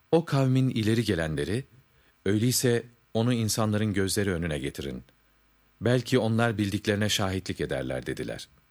O kavmin ileri gelenleri, öyleyse onu insanların gözleri önüne getirin. Belki onlar bildiklerine şahitlik ederler dediler.